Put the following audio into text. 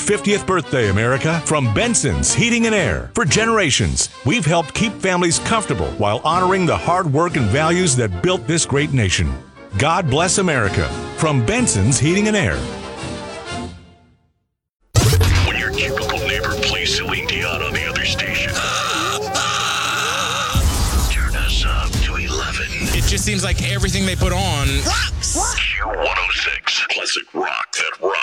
50th birthday, America, from Benson's Heating and Air. For generations, we've helped keep families comfortable while honoring the hard work and values that built this great nation. God bless America. From Benson's Heating and Air. When your cubicle neighbor plays Celine Dion on the other station, turn us up to 11. It just seems like everything they put on rocks. Q106, classic rock that rocks.